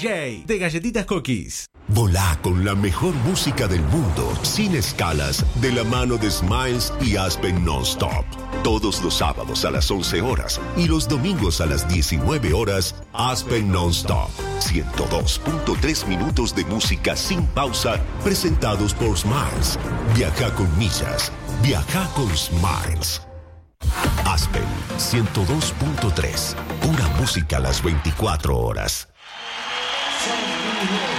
DJ de Galletitas Cookies. Volá con la mejor música del mundo, sin escalas, de la mano de Smiles y Aspen Non-Stop. Todos los sábados a las 11 horas y los domingos a las 19 horas, Aspen Non-Stop. 102.3 minutos de música sin pausa, presentados por Smiles. Viaja con millas. Viaja con Smiles. Aspen 102.3. Pura música a las 24 horas.